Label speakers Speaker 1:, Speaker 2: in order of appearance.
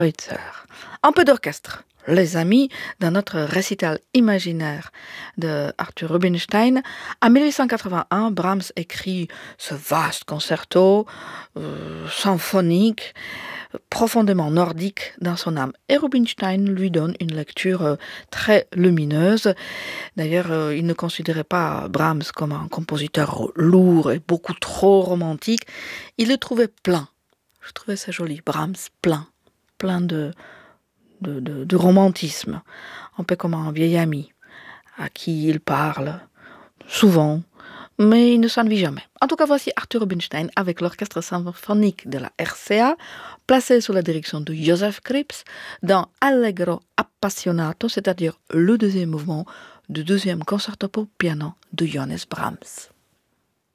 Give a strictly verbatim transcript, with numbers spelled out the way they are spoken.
Speaker 1: Kreutzer. Un peu d'orchestre. Les amis, dans notre récital imaginaire de Arthur Rubinstein, en mille huit cent quatre-vingt-un, Brahms écrit ce vaste concerto euh, symphonique, profondément nordique dans son âme. Et Rubinstein lui donne une lecture euh, très lumineuse. D'ailleurs, euh, il ne considérait pas Brahms comme un compositeur lourd et beaucoup trop romantique. Il le trouvait plein. Je trouvais ça joli, Brahms plein, plein de, de, de, de romantisme, un peu comme un vieil ami à qui il parle souvent, mais il ne s'ennuie jamais. En tout cas, voici Arthur Rubinstein avec l'orchestre symphonique de la R C A, placé sous la direction de Joseph Krips, dans Allegro Appassionato, c'est-à-dire le deuxième mouvement du deuxième concerto pour piano de Johannes Brahms.